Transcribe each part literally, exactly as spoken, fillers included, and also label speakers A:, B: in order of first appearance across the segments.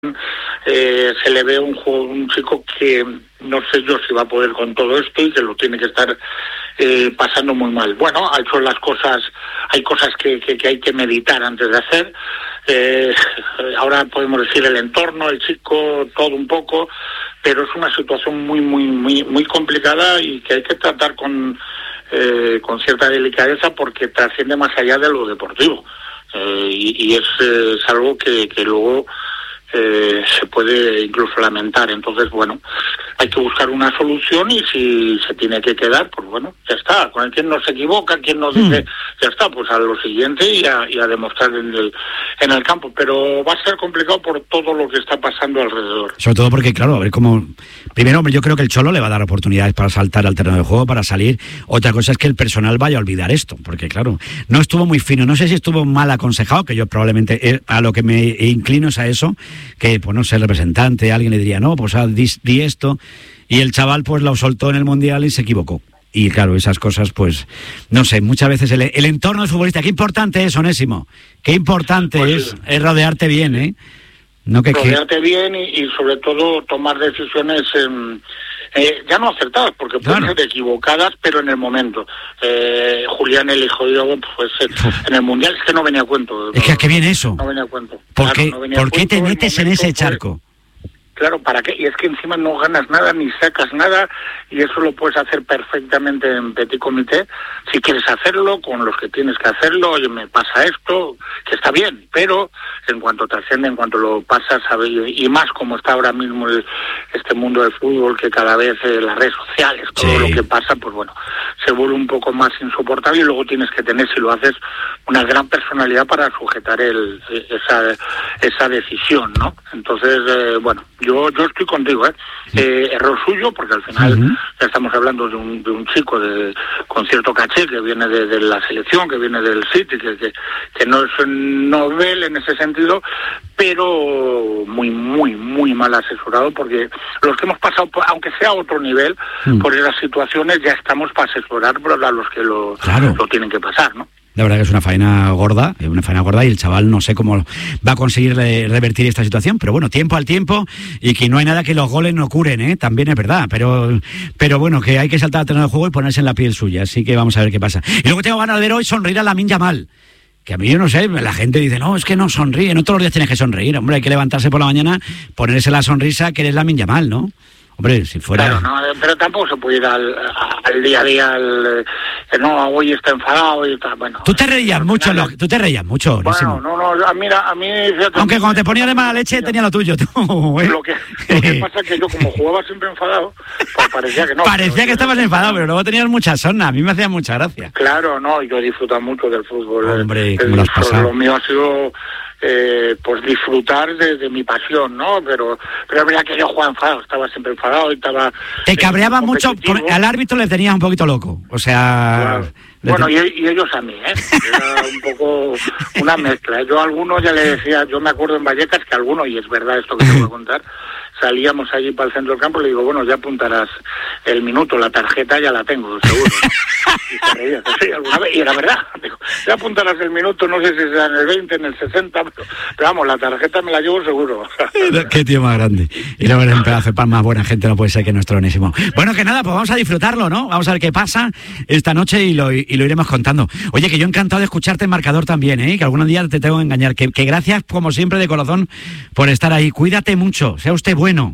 A: Eh, se le ve un juego, un chico que no sé yo si va a poder con todo esto y que lo tiene que estar eh, pasando muy mal. Bueno, ha hecho las cosas, hay cosas que, que, que hay que meditar antes de hacer. Eh, ahora podemos decir el entorno, el chico, todo un poco, pero es una situación muy, muy, muy, muy complicada y que hay que tratar con, eh, con cierta delicadeza porque trasciende más allá de lo deportivo. Eh, y, y es, eh, es algo que, que luego Eh, se puede incluso lamentar. Entonces, bueno, hay que buscar una solución y si se tiene que quedar, pues bueno, ya está. Con el quien no se equivoca, quien nos dice, mm. ya está, pues a lo siguiente y a, y a demostrar en el, en el campo. Pero va a ser complicado por todo lo que está pasando alrededor.
B: Sobre todo porque, claro, a ver cómo... Primero, hombre, yo creo que el Cholo le va a dar oportunidades para saltar al terreno de juego, para salir. Otra cosa es que el personal vaya a olvidar esto, porque, claro, no estuvo muy fino. No sé si estuvo mal aconsejado, que yo probablemente a lo que me inclino es a eso, que, pues no sé, el representante, alguien le diría, no, pues ah, di, di esto, y el chaval pues lo soltó en el Mundial y se equivocó. Y claro, esas cosas, pues, no sé, muchas veces el, el entorno del futbolista, qué importante es, Onésimo, qué importante pues, es, es rodearte bien, ¿eh? No que
A: rodearte
B: que...
A: bien y, y sobre todo tomar decisiones eh, eh, ya no acertadas, porque pueden claro. ser equivocadas, pero en el momento. Eh, Julián eligió yo, pues en el Mundial es que no venía a cuento.
B: Es que a qué viene eso.
A: No venía a cuento.
B: ¿Por,
A: claro,
B: qué,
A: no venía
B: ¿por
A: a
B: qué
A: cuento,
B: te metes en ese charco?
A: Fue, Claro, ¿para qué? Y es que encima no ganas nada ni sacas nada y eso lo puedes hacer perfectamente en petit comité si quieres hacerlo, con los que tienes que hacerlo. Oye, me pasa esto, que está bien, pero en cuanto trasciende, en cuanto lo pasas, ¿sabes? Y más como está ahora mismo el, este mundo del fútbol, que cada vez eh, las redes sociales, todo sí. lo que pasa, pues bueno, se vuelve un poco más insoportable y luego tienes que tener, si lo haces, una gran personalidad para sujetar el, esa, esa decisión, ¿no? Entonces, eh, bueno, yo Yo, yo estoy contigo, ¿eh? eh error suyo, porque al final uh-huh. ya estamos hablando de un, de un chico de, con cierto caché que viene de, de la selección, que viene del City, que, que, que no es novel en ese sentido, pero muy, muy, muy mal asesorado, porque los que hemos pasado, aunque sea a otro nivel, uh-huh. por esas situaciones ya estamos para asesorar a los que lo, claro. lo tienen que pasar, ¿no?
B: La verdad que es una faena gorda, una faena gorda y el chaval no sé cómo va a conseguir revertir esta situación, pero bueno, tiempo al tiempo y que no hay nada que los goles no curen, ¿eh? También es verdad, pero pero bueno, que hay que saltar al terreno de juego y ponerse en la piel suya, así que vamos a ver qué pasa. Y luego tengo ganas de ver hoy sonreír a Lamine Yamal, que a mí yo no sé, la gente dice, no, es que no sonríe, no todos los días tienes que sonreír, hombre, hay que levantarse por la mañana, ponerse la sonrisa que eres Lamine Yamal, ¿no? Hombre, si fuera...
A: Claro, no, pero tampoco se puede ir al, al día a día, al, eh, no, hoy está enfadado y está, bueno...
B: Tú te reías mucho, final, lo, tú te reías mucho,
A: Bueno, no, no, a mí, a mí... Fíjate,
B: aunque cuando te ponía de mala leche tenía lo tuyo, tú, ¿eh?
A: Lo que, lo que pasa es que yo como jugaba siempre enfadado, pues parecía que no.
B: Parecía que estabas enfadado, pero luego tenías mucha sorna, a mí me hacía mucha gracia.
A: Claro, no, yo he disfrutado mucho del fútbol.
B: Hombre, ¿cómo lo has pasado?
A: Lo mío ha sido... Eh, pues disfrutar de, de mi pasión, ¿no? Pero pero es verdad que yo jugaba enfadado, estaba siempre enfadado y estaba...
B: Te cabreaba eh, mucho, al árbitro le tenías un poquito loco, o sea...
A: Claro. Bueno, y, y ellos a mí, ¿eh? Era un poco una mezcla. Yo a algunos ya le decía, yo me acuerdo en Vallecas que a algunos, y es verdad esto que te voy a contar, salíamos allí para el centro del campo y le digo, bueno, ya apuntarás el minuto, la tarjeta ya la tengo, seguro. Y se reía, sí, alguna vez, y era verdad. Digo, ya apuntarás el minuto, no sé si será en el veinte, en el sesenta, pero, pero vamos, la tarjeta me la llevo seguro.
B: Qué tío más grande. Y luego en pedazo de pan más buena gente no puede ser que nuestro Onésimo. Bueno, que nada, pues vamos a disfrutarlo, ¿no? Vamos a ver qué pasa esta noche y lo, y lo iremos contando. Oye, que yo encantado de escucharte en marcador también, ¿eh? Que algún día te tengo que engañar. Que, que gracias, como siempre, de corazón, por estar ahí. Cuídate mucho, sea usted bueno.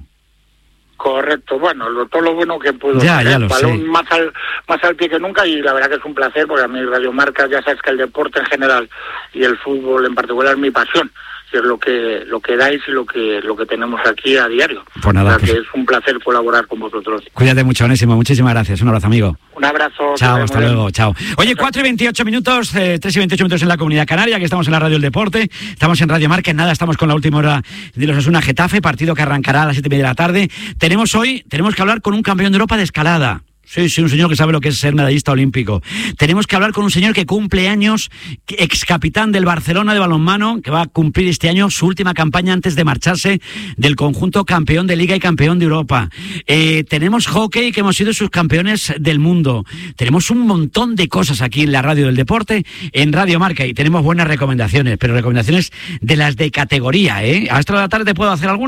A: Correcto, bueno, lo, todo lo bueno que puedo
B: ya,
A: hacer,
B: ya lo
A: balón
B: sé.
A: más al más al pie que nunca y la verdad que es un placer porque a mí Radio Marca, ya sabes que el deporte en general y el fútbol en particular es mi pasión, y es lo que lo que dais y lo que lo que tenemos aquí a diario.
B: Pues nada,
A: o sea,
B: pues...
A: que es un placer colaborar con vosotros.
B: Cuídate mucho, Onésimo, muchísimas gracias, un abrazo, amigo.
A: Un abrazo.
B: Chao, hasta luego, chao. Oye, cuatro y veintiocho minutos, eh, tres y veintiocho minutos en la Comunidad Canaria, que estamos en la Radio del Deporte, estamos en Radio Marca, en nada, estamos con la última hora de los Osasuna Getafe, partido que arrancará a las siete y media de la tarde. Tenemos hoy, tenemos que hablar con un campeón de Europa de escalada. Sí, sí, un señor que sabe lo que es ser medallista olímpico. Tenemos que hablar con un señor que cumple años, ex capitán del Barcelona de balonmano, que va a cumplir este año su última campaña antes de marcharse del conjunto campeón de Liga y campeón de Europa. Eh, tenemos hockey, que hemos sido sus campeones del mundo. Tenemos un montón de cosas aquí en la radio del deporte, en Radio Marca, y tenemos buenas recomendaciones, pero recomendaciones de las de categoría, ¿eh? A esta hora de la tarde puedo hacer alguna.